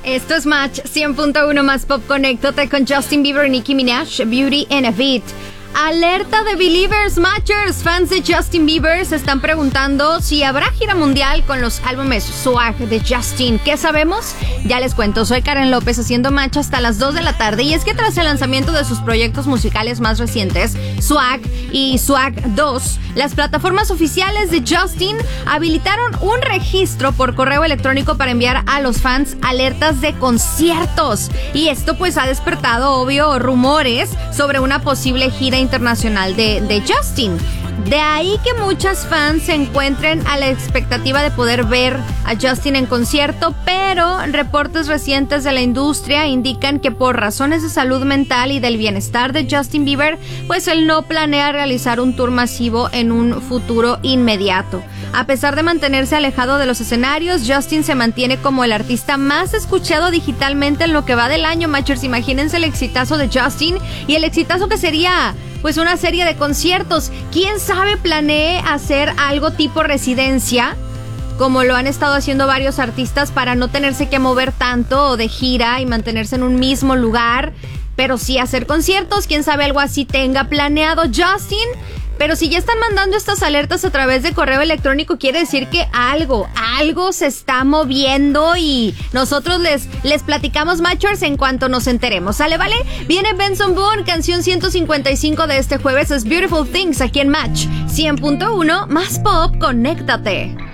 Esto es Match 100.1 más Pop. Conéctate con Justin Bieber y Nicki Minaj, Beauty and a Beat. Alerta de Believers, Matchers. Fans de Justin Bieber se están preguntando si habrá gira mundial con los álbumes Swag de Justin. ¿Qué sabemos? Ya les cuento. Soy Karen López haciendo Match hasta las 2 de la tarde. Y es que tras el lanzamiento de sus proyectos musicales más recientes, Swag y Swag 2, las plataformas oficiales de Justin habilitaron un registro por correo electrónico para enviar a los fans alertas de conciertos. Y esto pues ha despertado, obvio, rumores sobre una posible gira internacional de Justin. De ahí que muchas fans se encuentren a la expectativa de poder ver a Justin en concierto, pero reportes recientes de la industria indican que por razones de salud mental y del bienestar de Justin Bieber, pues él no planea realizar un tour masivo en un futuro inmediato. A pesar de mantenerse alejado de los escenarios, Justin se mantiene como el artista más escuchado digitalmente en lo que va del año, Matchers. Imagínense el exitazo de Justin y el exitazo que sería pues una serie de conciertos. ¿Quién sabe planee hacer algo tipo residencia, como lo han estado haciendo varios artistas, para no tenerse que mover tanto de gira y mantenerse en un mismo lugar, pero sí hacer conciertos? ¿Quién sabe algo así tenga planeado Justin? Pero si ya están mandando estas alertas a través de correo electrónico, quiere decir que algo se está moviendo y nosotros les platicamos, Matchers, en cuanto nos enteremos. ¿Sale, vale? Viene Benson Boone, canción 155 de este jueves, es Beautiful Things, aquí en Match 100.1 más Pop. Conéctate.